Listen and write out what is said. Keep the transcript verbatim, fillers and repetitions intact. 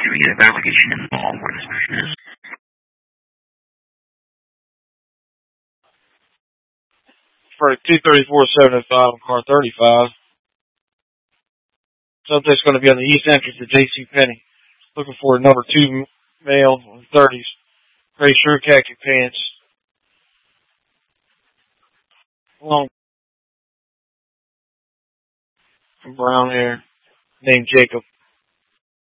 we get a verification in the ball where this person is? For two thirty-four seventy-five on car thirty-five. Subject's going to be on the east entrance of JCPenney. Looking for a number two male in the thirties. Gray shirt, khaki pants. Long brown hair. Named Jacob.